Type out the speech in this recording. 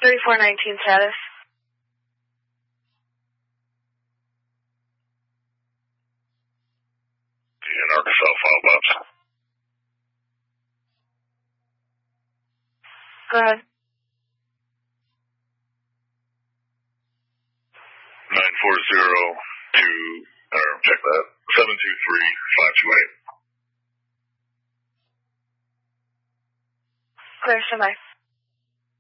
3419 status. In Arkansas, file box. Go ahead. 9402, or check that, 723-528. Clear, stand by.